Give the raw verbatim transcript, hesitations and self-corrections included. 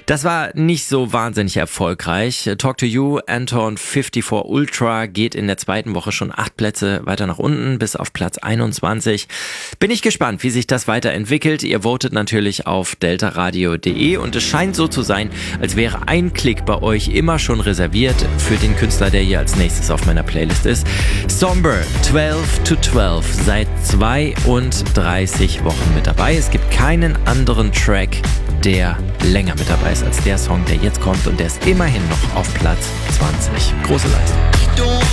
Das war nicht so wahnsinnig erfolgreich. Talk to You, Anton vierundfünfzig Ultra geht in der zweiten Woche schon acht Plätze weiter nach unten bis auf Platz einundzwanzig. Bin ich gespannt, wie sich das weiterentwickelt. Ihr votet natürlich auf delta radio punkt de und es scheint so zu sein, als wäre ein Klick bei euch immer schon reserviert für den Künstler, der hier als nächstes auf meiner Playlist ist. Somber, zwölf to zwölf, seit zweiunddreißig Wochen mit dabei. Es gibt keinen anderen Track, der länger mit dabei ist als der Song, der jetzt kommt und der ist immerhin noch auf Platz zwanzig. Große Leistung.